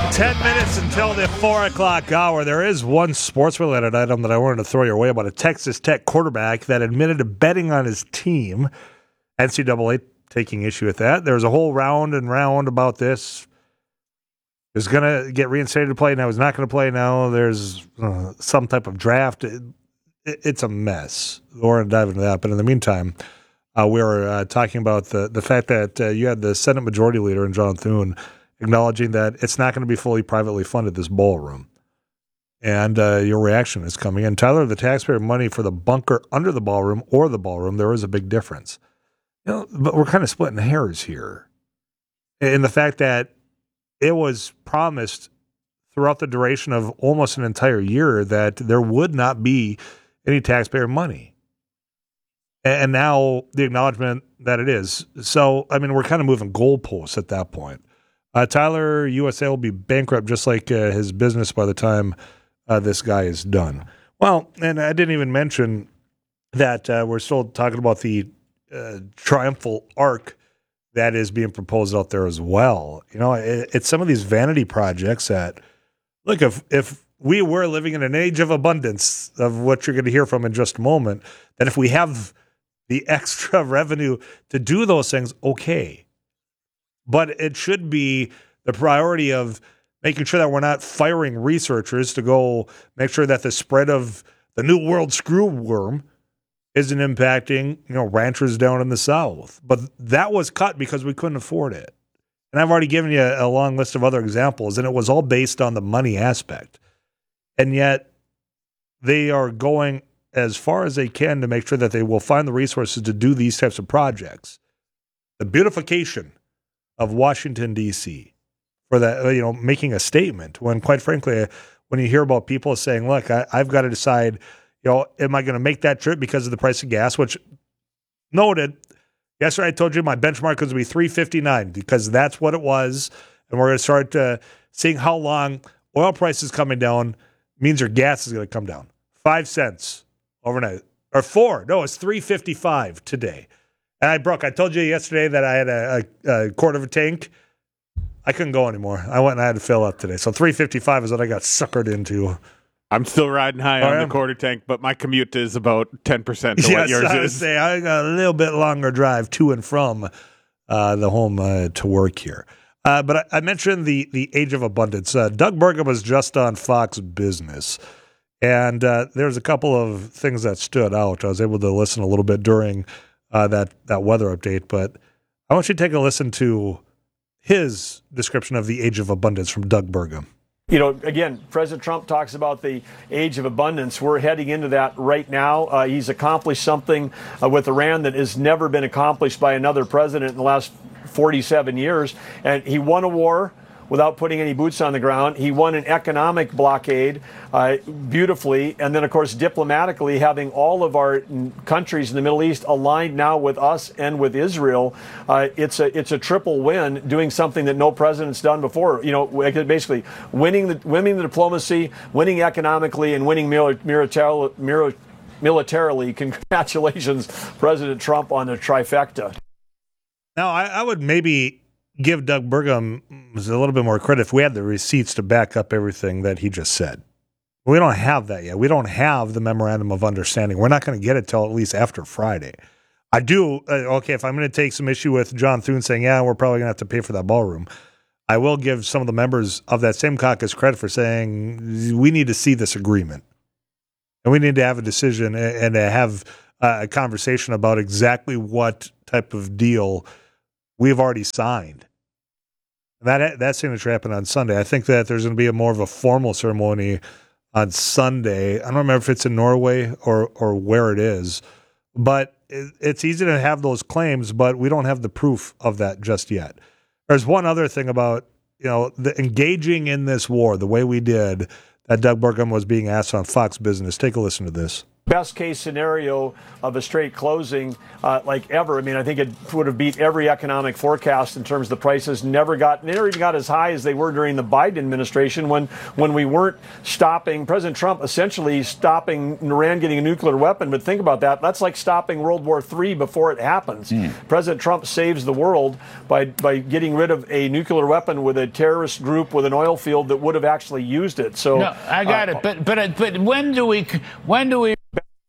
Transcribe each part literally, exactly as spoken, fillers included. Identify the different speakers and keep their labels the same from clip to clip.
Speaker 1: Ten minutes until the four o'clock hour. There is one sports-related item that I wanted to throw your way about a Texas Tech quarterback that admitted to betting on his team. N C double A taking issue with that. There's a whole round and round about this. He's going to get reinstated to play now. He's not going to play now. There's uh, some type of draft. It, it, it's a mess. We're going to dive into that. But in the meantime, uh, we were uh, talking about the, the fact that uh, you had the Senate Majority Leader in John Thune acknowledging that it's not going to be fully privately funded, this ballroom. And uh, your reaction is coming in. Tyler, the taxpayer money for the bunker under the ballroom or the ballroom, there is a big difference. You know, but we're kind of splitting hairs here. In the fact that it was promised throughout the duration of almost an entire year that there would not be any taxpayer money. And now the acknowledgement that it is. So, I mean, we're kind of moving goalposts at that point. Uh, Tyler, U S A will be bankrupt just like uh, his business by the time uh, this guy is done. Well, and I didn't even mention that uh, we're still talking about the uh, triumphal arc that is being proposed out there as well. You know, it, it's some of these vanity projects that, look, if if we were living in an age of abundance, of what you're going to hear from in just a moment, that if we have the extra revenue to do those things, okay. But it should be the priority of making sure that we're not firing researchers to go make sure that the spread of the New World screwworm isn't impacting, you know, ranchers down in the South. But that was cut because we couldn't afford it. And I've already given you a, a long list of other examples, and it was all based on the money aspect. And yet they are going as far as they can to make sure that they will find the resources to do these types of projects. The beautification of Washington, D C, for that, you know, making a statement when, quite frankly, when you hear about people saying, look, I, I've got to decide, you know, am I going to make that trip because of the price of gas, which noted, yesterday I told you my benchmark was going to be three fifty-nine because that's what it was. And we're going to start uh, seeing how long oil prices coming down means your gas is going to come down. Five cents overnight. Or four. No, it's three fifty-five today. And I broke. I told you yesterday that I had a, a, a quarter of a tank. I couldn't go anymore. I went and I had to fill up today. So three fifty-five is what I got suckered into.
Speaker 2: I'm still riding high
Speaker 1: oh,
Speaker 2: on
Speaker 1: yeah.
Speaker 2: the quarter tank, but my commute is about ten percent of
Speaker 1: yes,
Speaker 2: what yours
Speaker 1: I would
Speaker 2: is.
Speaker 1: say I got a little bit longer drive to and from uh, the home uh, to work here. Uh, but I, I mentioned the the age of abundance. Uh, Doug Burgum was just on Fox Business, and uh, there's a couple of things that stood out. I was able to listen a little bit during uh, that, that weather update, but I want you to take a listen to his description of the age of abundance from Doug Burgum.
Speaker 3: You know, again, President Trump talks about the age of abundance. We're heading into that right now. Uh, he's accomplished something uh, with Iran that has never been accomplished by another president in the last forty-seven years. And he won a war without putting any boots on the ground. He won an economic blockade uh, beautifully. And then, of course, diplomatically, having all of our countries in the Middle East aligned now with us and with Israel, uh, it's a it's a triple win, doing something that no president's done before. You know, basically winning the winning the diplomacy, winning economically, and winning militarily. Militarily, congratulations, President Trump, on the trifecta.
Speaker 1: Now, I, I would maybe give Doug Burgum a little bit more credit if we had the receipts to back up everything that he just said. We don't have that yet. We don't have the memorandum of understanding. We're not going to get it till at least after Friday. I do, uh, okay, if I'm going to take some issue with John Thune saying, yeah, we're probably going to have to pay for that ballroom, I will give some of the members of that same caucus credit for saying we need to see this agreement. And we need to have a decision and to have a conversation about exactly what type of deal we've already signed. That that signature happened on Sunday. I think that there's going to be a more of a formal ceremony on Sunday. I don't remember if it's in Norway or or where it is, but it, it's easy to have those claims, but we don't have the proof of that just yet. There's one other thing about, you know, the engaging in this war the way we did that Doug Burgum was being asked on Fox Business. Take a listen to this.
Speaker 3: best case scenario of a straight closing uh, like ever. I mean, I think it would have beat every economic forecast in terms of the prices. Never got, never even got as high as they were during the Biden administration when when we weren't stopping President Trump essentially stopping Iran getting a nuclear weapon. But think about that. That's like stopping World War Three before it happens. Mm. President Trump saves the world by by getting rid of a nuclear weapon with a terrorist group with an oil field that would have actually used it. So
Speaker 4: no, I got uh, it. But but but when do we when do we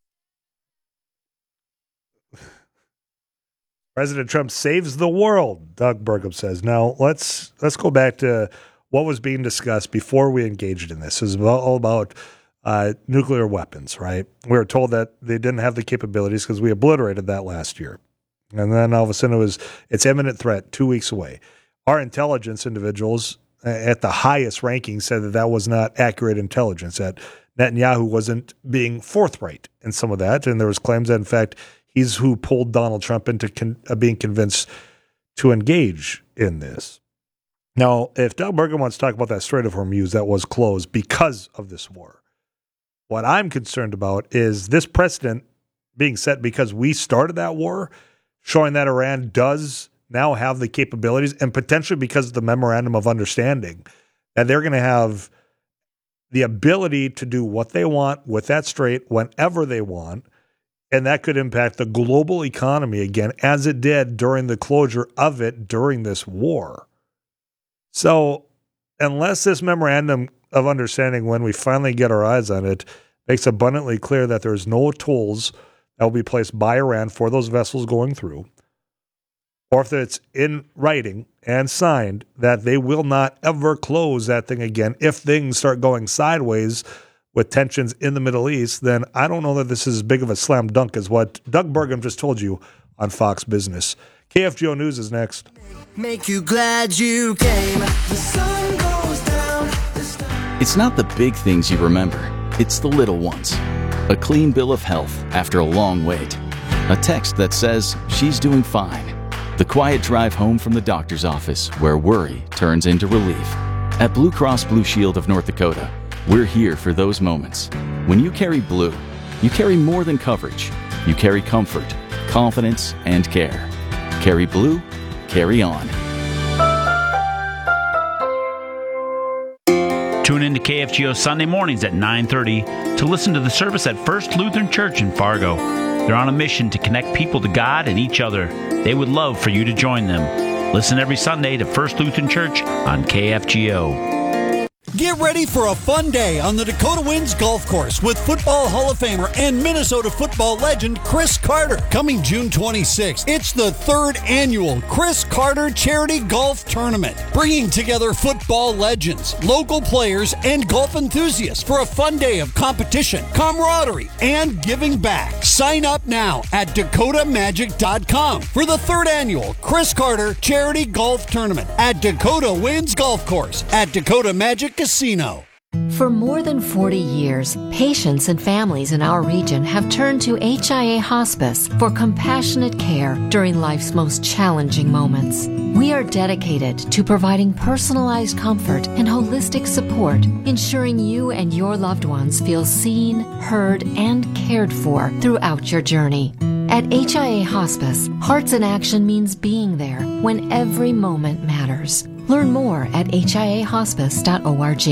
Speaker 1: President Trump saves the world, Doug Burgum says. Now, let's let's go back to what was being discussed before we engaged in this. It was all about uh, nuclear weapons, right? We were told that they didn't have the capabilities because we obliterated that last year. And then all of a sudden it was, it's imminent threat, two weeks away. Our intelligence individuals at the highest ranking said that that was not accurate intelligence, that Netanyahu wasn't being forthright in some of that. And there was claims that, in fact, he's who pulled Donald Trump into con- uh, being convinced to engage in this. Now, if Doug Burgum wants to talk about that Strait of Hormuz that was closed because of this war, what I'm concerned about is this precedent being set because we started that war, showing that Iran does now have the capabilities, and potentially because of the memorandum of understanding, that they're going to have the ability to do what they want with that strait whenever they want. And that could impact the global economy again, as it did during the closure of it during this war. So unless this memorandum of understanding, when we finally get our eyes on it, makes abundantly clear that there's no tolls that will be placed by Iran for those vessels going through, or if it's in writing and signed that they will not ever close that thing again if things start going sideways with tensions in the Middle East, then I don't know that this is as big of a slam dunk as what Doug Burgum just told you on Fox Business. K F G O News is next.
Speaker 5: Make you glad you came. The sun goes down. The
Speaker 6: it's not the big things you remember. It's the little ones. A clean bill of health after a long wait. A text that says she's doing fine. The quiet drive home from the doctor's office where worry turns into relief. At Blue Cross Blue Shield of North Dakota, we're here for those moments. When you carry blue, you carry more than coverage. You carry comfort, confidence, and care. Carry blue, carry on.
Speaker 7: Tune in to K F G O Sunday mornings at nine thirty to listen to the service at First Lutheran Church in Fargo. They're on a mission to connect people to God and each other. They would love for you to join them. Listen every Sunday to First Lutheran Church on K F G O.
Speaker 8: Get ready for a fun day on the Dakota Winds Golf Course with Football Hall of Famer and Minnesota football legend Chris Carter. Coming June twenty-sixth, it's the third annual Chris Carter Charity Golf Tournament, bringing together football legends, local players, and golf enthusiasts for a fun day of competition, camaraderie, and giving back. Sign up now at dakota magic dot com for the third annual Chris Carter Charity Golf Tournament at Dakota Winds Golf Course at Dakota Magic Casino.
Speaker 9: For more than forty years, patients and families in our region have turned to H I A Hospice for compassionate care during life's most challenging moments. We are dedicated to providing personalized comfort and holistic support, ensuring you and your loved ones feel seen, heard, and cared for throughout your journey. At H I A Hospice, Hearts in Action means being there when every moment matters. Learn more at h i a hospice dot org.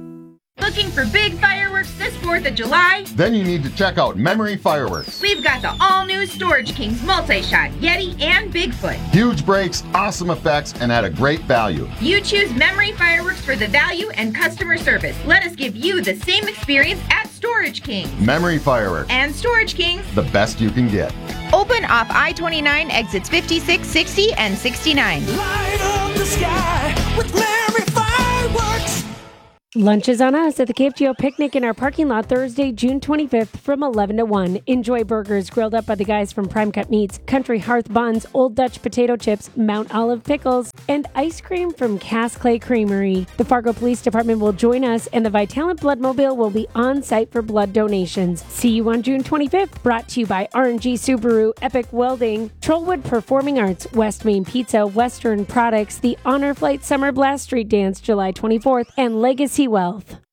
Speaker 10: Looking for big fireworks this fourth of July?
Speaker 11: Then you need to check out Memory Fireworks.
Speaker 10: We've got the all-new Storage Kings multi-shot Yeti and Bigfoot.
Speaker 11: Huge breaks, awesome effects, and at a great value.
Speaker 10: You choose Memory Fireworks for the value and customer service. Let us give you the same experience at Storage Kings.
Speaker 11: Memory Fireworks.
Speaker 10: And Storage Kings.
Speaker 11: The best you can get.
Speaker 10: Open off I twenty-nine, exits fifty-six, sixty, and sixty-nine.
Speaker 5: light up the sky with Memory Fireworks.
Speaker 12: Lunch is on us at the K F G O Picnic in our parking lot Thursday, June twenty-fifth from eleven to one. Enjoy burgers grilled up by the guys from Prime Cut Meats, Country Hearth Buns, Old Dutch Potato Chips, Mount Olive Pickles, and ice cream from Cass Clay Creamery. The Fargo Police Department will join us, and the Vitalant Bloodmobile will be on site for blood donations. See you on June twenty-fifth, brought to you by R and G Subaru, Epic Welding, Trollwood Performing Arts, West Main Pizza, Western Products, the Honor Flight Summer Blast Street Dance July twenty-fourth, and Legacy Wealth.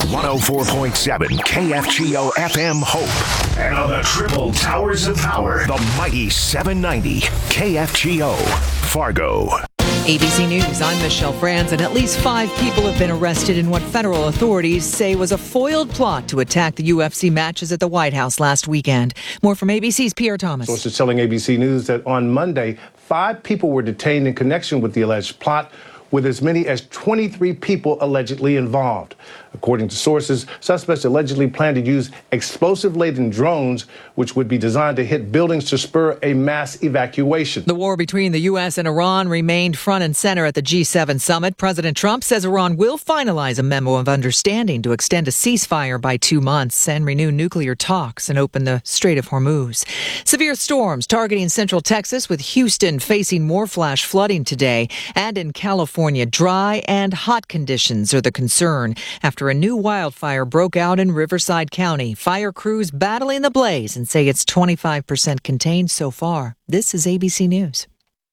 Speaker 13: one oh four point seven K F G O F M Hope. And on the triple towers of power, the mighty seven ninety K F G O Fargo.
Speaker 14: A B C News, I'm Michelle Franz, and at least five people have been arrested in what federal authorities say was a foiled plot to attack the U F C matches at the White House last weekend. More from A B C's Pierre Thomas.
Speaker 15: Sources telling A B C News that on Monday, five people were detained in connection with the alleged plot, with as many as twenty-three people allegedly involved. According to sources, suspects allegedly plan to use explosive-laden drones, which would be designed to hit buildings to spur a mass evacuation.
Speaker 14: The war between the U S and Iran remained front and center at the G seven summit. President Trump says Iran will finalize a memo of understanding to extend a ceasefire by two months and renew nuclear talks and open the Strait of Hormuz. Severe storms targeting central Texas, with Houston facing more flash flooding today. And in California, dry and hot conditions are the concern after a new wildfire broke out in Riverside County. Fire crews battling the blaze and say it's twenty-five percent contained so far. This is A B C News.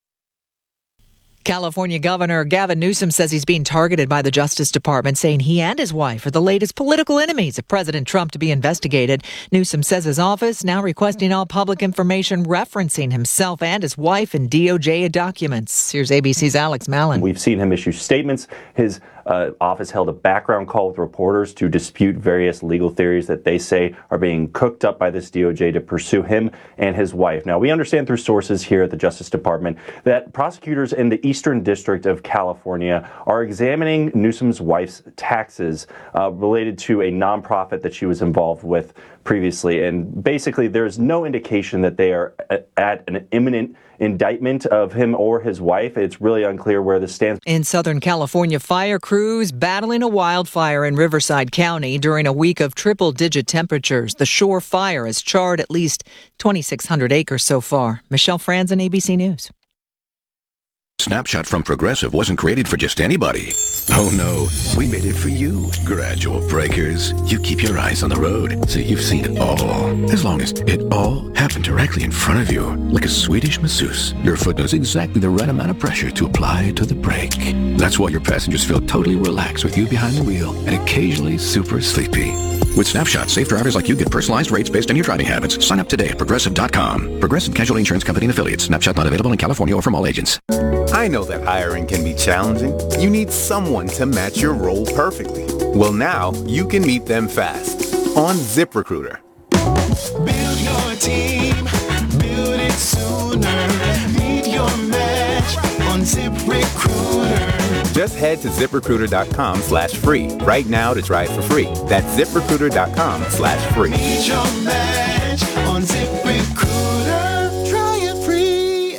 Speaker 14: California Governor Gavin Newsom says he's being targeted by the Justice Department, saying he and his wife are the latest political enemies of President Trump to be investigated. Newsom says his office now requesting all public information referencing himself and his wife in D O J documents. Here's A B C's Alex Mallon.
Speaker 16: We've seen him issue statements. His uh, office held a background call with reporters to dispute various legal theories that they say are being cooked up by this D O J to pursue him and his wife. Now, we understand through sources here at the Justice Department that prosecutors in the Eastern District of California are examining Newsom's wife's taxes uh, related to a nonprofit that she was involved with previously. And basically, there's no indication that they are at an imminent indictment of him or his wife. It's really unclear where this stands.
Speaker 14: In Southern California, fire crews battling a wildfire in Riverside County during a week of triple-digit temperatures. The Shore Fire has charred at least twenty-six hundred acres so far. Michelle Franzen, A B C News.
Speaker 13: Snapshot from Progressive wasn't created for just anybody. Oh no, we made it for you. Gradual breakers. You keep your eyes on the road, so you've seen it all. As long as it all happened directly in front of you, like a Swedish masseuse. Your foot knows exactly the right amount of pressure to apply to the brake. That's why your passengers feel totally relaxed with you behind the wheel and occasionally super sleepy. With Snapshot, safe drivers like you get personalized rates based on your driving habits. Sign up today at Progressive dot com. Progressive Casualty Insurance Company and Affiliates. Snapshot not available in California or from all agents.
Speaker 17: I know that hiring can be challenging. You need someone to match your role perfectly. Well, now you can meet them fast on ZipRecruiter.
Speaker 5: Build your team, build it sooner. Meet your match on ZipRecruiter.
Speaker 17: Just head to ZipRecruiter.com slash free right now to try it for free. That's ZipRecruiter.com slash free.
Speaker 5: Meet your match on ZipRecruiter. Try it free.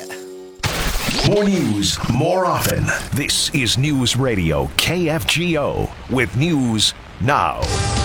Speaker 13: More news, more often. This is News Radio K F G O with News Now.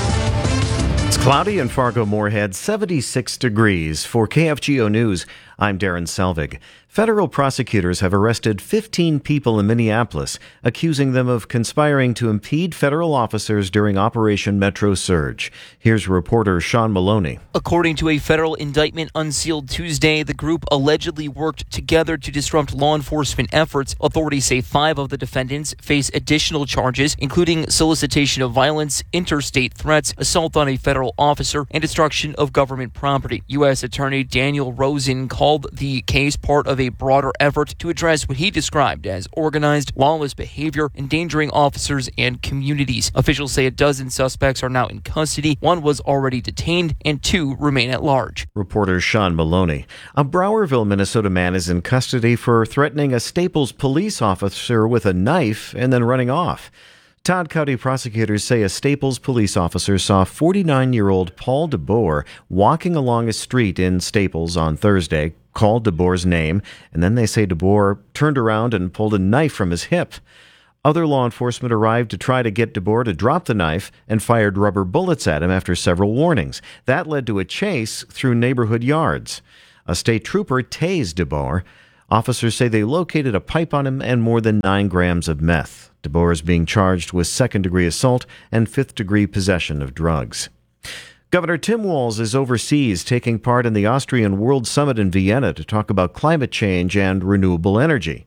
Speaker 18: It's cloudy in Fargo-Moorhead, seventy-six degrees. For K F G O News, I'm Darren Selvig. Federal prosecutors have arrested fifteen people in Minneapolis, accusing them of conspiring to impede federal officers during Operation Metro Surge. Here's reporter Sean Maloney.
Speaker 19: According to a federal indictment unsealed Tuesday, the group allegedly worked together to disrupt law enforcement efforts. Authorities say five of the defendants face additional charges, including solicitation of violence, interstate threats, assault on a federal officer, and destruction of government property. U S Attorney Daniel Rosen called the case part of a broader effort to address what he described as organized, lawless behavior, endangering officers and communities. Officials say a dozen suspects are now in custody. One was already detained, and two remain at large.
Speaker 18: Reporter Sean Maloney. A Browerville, Minnesota man is in custody for threatening a Staples police officer with a knife and then running off. Todd County prosecutors say a Staples police officer saw forty-nine-year-old Paul DeBoer walking along a street in Staples on Thursday, called DeBoer's name, and then they say DeBoer turned around and pulled a knife from his hip. Other law enforcement arrived to try to get DeBoer to drop the knife and fired rubber bullets at him after several warnings. That led to a chase through neighborhood yards. A state trooper tased DeBoer. Officers say they located a pipe on him and more than nine grams of meth. DeBoer is being charged with second-degree assault and fifth-degree possession of drugs. Governor Tim Walz is overseas taking part in the Austrian World Summit in Vienna to talk about climate change and renewable energy.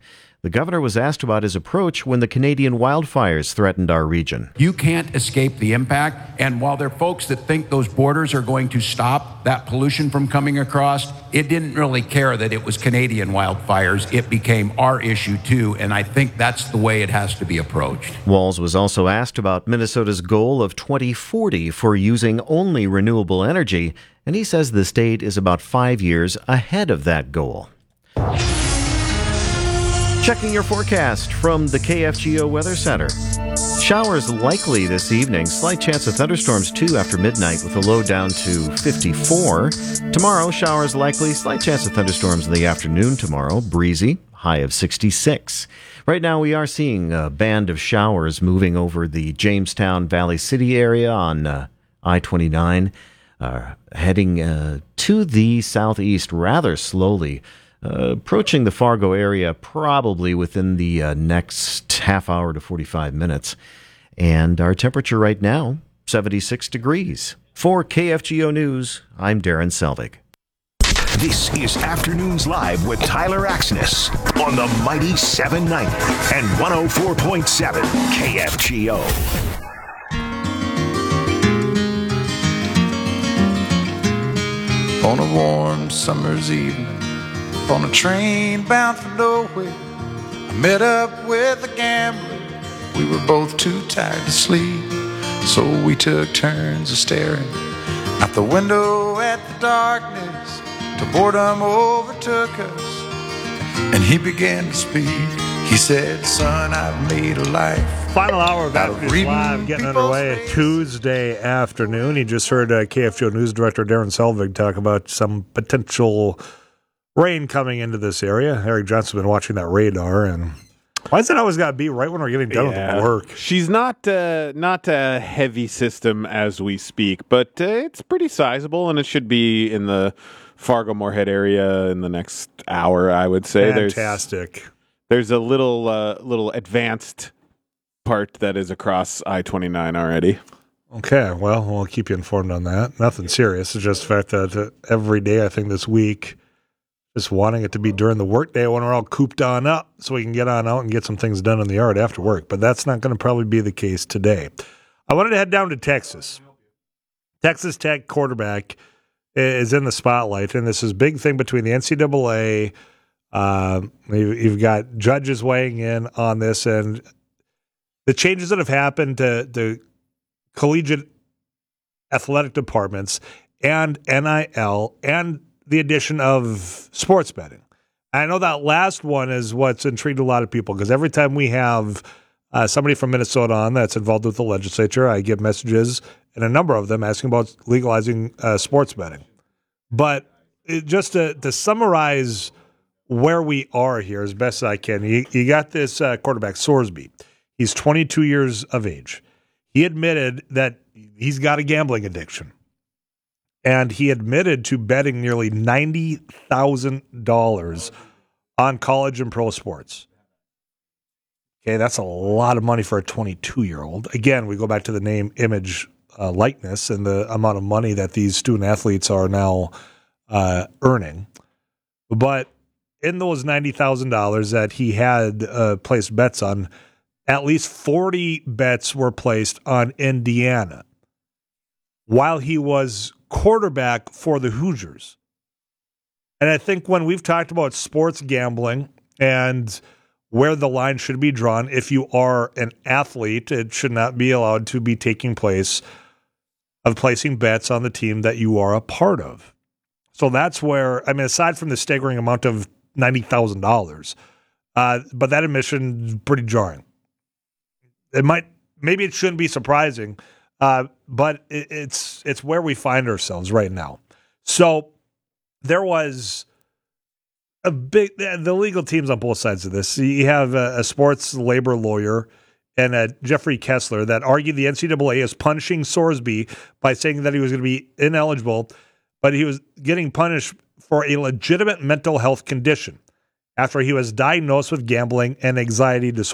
Speaker 18: The governor was asked about his approach when the Canadian wildfires threatened our region.
Speaker 20: You can't escape the impact, and while there are folks that think those borders are going to stop that pollution from coming across, it didn't really care that it was Canadian wildfires. It became our issue too, and I think that's the way it has to be approached.
Speaker 18: Walz was also asked about Minnesota's goal of twenty forty for using only renewable energy, and he says the state is about five years ahead of that goal. Checking your forecast from the K F G O Weather Center. Showers likely this evening. Slight chance of thunderstorms, too, after midnight with a low down to fifty-four. Tomorrow, showers likely. Slight chance of thunderstorms in the afternoon tomorrow. Breezy, high of sixty-six. Right now, we are seeing a band of showers moving over the Jamestown Valley City area on uh, I twenty-nine, uh, heading uh, to the southeast rather slowly. Uh, approaching the Fargo area probably within the uh, next half hour to forty-five minutes. And our temperature right now, seventy-six degrees. For K F G O News, I'm Darren Selvig.
Speaker 21: This is Afternoons Live with Tyler Axness on the Mighty seven ninety and one oh four point seven K F G O.
Speaker 22: On a warm summer's evening, on a train bound for nowhere, I met up with a gambler. We were both too tired to sleep, so we took turns of staring out the window at the darkness till boredom overtook us, and he began to speak. He said, "Son, I've made a life."
Speaker 1: Final hour of Afternoons Live getting underway Tuesday afternoon. You just heard uh, K F G O News Director Darren Selvig talk about some potential rain coming into this area. Eric Johnson's been watching that radar, and why is it always got to be right when we're getting done
Speaker 2: Yeah.
Speaker 1: with the work?
Speaker 2: She's not uh, not a heavy system as we speak, but uh, it's pretty sizable, and it should be in the Fargo-Moorhead area in the next hour, I would say.
Speaker 1: Fantastic.
Speaker 2: There's, there's a little uh, little advanced part that is across I twenty-nine already.
Speaker 1: Okay, well, we'll keep you informed on that. Nothing serious. It's just the fact that uh, every day, I think this week, just wanting it to be during the workday when we're all cooped on up so we can get on out and get some things done in the yard after work. But that's not going to probably be the case today. I wanted to head down to Texas. Texas Tech quarterback is in the spotlight, and this is a big thing between the N C double A. Uh, you've got judges weighing in on this, and the changes that have happened to the collegiate athletic departments and N I L and the addition of sports betting. I know that last one is what's intrigued a lot of people, because every time we have uh, somebody from Minnesota on that's involved with the legislature, I get messages, and a number of them asking about legalizing uh, sports betting. But it, just to, to summarize where we are here as best as I can, you, you got this uh, quarterback, Sorsby. He's twenty-two years of age. He admitted that he's got a gambling addiction. And he admitted to betting nearly ninety thousand dollars on college and pro sports. Okay, that's a lot of money for a twenty-two-year-old. Again, we go back to the name, image, uh, likeness, and the amount of money that these student athletes are now uh, earning. But in those ninety thousand dollars that he had uh, placed bets on, at least forty bets were placed on Indiana while he was quarterback for the Hoosiers. And I think when we've talked about sports gambling and where the line should be drawn, if you are an athlete, it should not be allowed to be taking place of placing bets on the team that you are a part of. So that's where, I mean, aside from the staggering amount of ninety thousand dollars, uh, but that admission is pretty jarring. It might, maybe it shouldn't be surprising, Uh, but it, it's it's where we find ourselves right now. So there was a big the legal teams on both sides of this. You have a, a sports labor lawyer and a Jeffrey Kessler that argued the N C double A is punishing Sorsby by saying that he was going to be ineligible, but he was getting punished for a legitimate mental health condition after he was diagnosed with gambling and anxiety disorder.